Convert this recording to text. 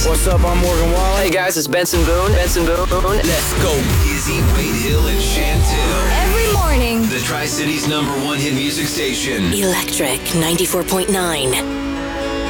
What's up? I'm Morgan Wallen. Hey guys, it's Benson Boone. Benson Boone. Let's go. Izzy, Wade Hill, and Chantel. Every morning. The Tri-Cities #1 hit music station. Electric 94.9.